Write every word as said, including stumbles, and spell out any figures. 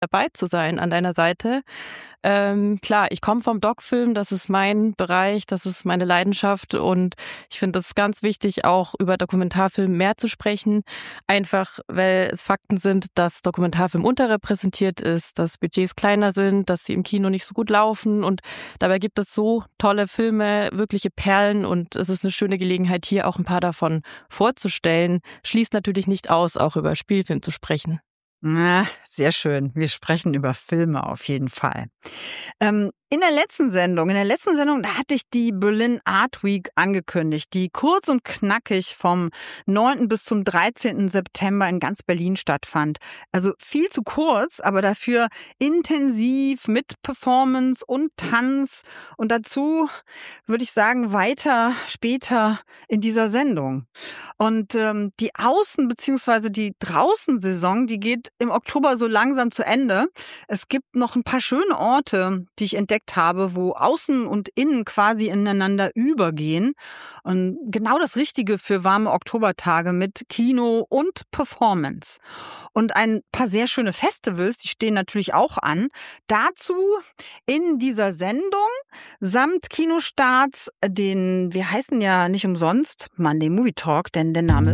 dabei zu sein an deiner Seite. Ähm, klar, ich komme vom Doc-Film, das ist mein Bereich, das ist meine Leidenschaft und ich finde es ganz wichtig, auch über Dokumentarfilm mehr zu sprechen, einfach weil es Fakten sind, dass Dokumentarfilm unterrepräsentiert ist, dass Budgets kleiner sind, dass sie im Kino nicht so gut laufen und dabei gibt es so tolle Filme, wirkliche Perlen und es ist eine schöne Gelegenheit, hier auch ein paar davon vorzustellen. Schließt natürlich nicht aus, auch über Spielfilm zu sprechen. Na, sehr schön. Wir sprechen über Filme auf jeden Fall. Ähm, in der letzten Sendung, in der letzten Sendung, da hatte ich die Berlin Art Week angekündigt, die kurz und knackig vom neunten bis zum dreizehnten September in ganz Berlin stattfand. Also viel zu kurz, aber dafür intensiv mit Performance und Tanz und dazu würde ich sagen, weiter später in dieser Sendung. Und ähm, die Außen- bzw. die Draußensaison, die geht im Oktober so langsam zu Ende. Es gibt noch ein paar schöne Orte, die ich entdeckt habe, wo Außen und Innen quasi ineinander übergehen. Und genau das Richtige für warme Oktobertage mit Kino und Performance. Und ein paar sehr schöne Festivals, die stehen natürlich auch an. Dazu in dieser Sendung samt Kinostarts, den, wir heißen ja nicht umsonst Monday Movie Talk, denn der Name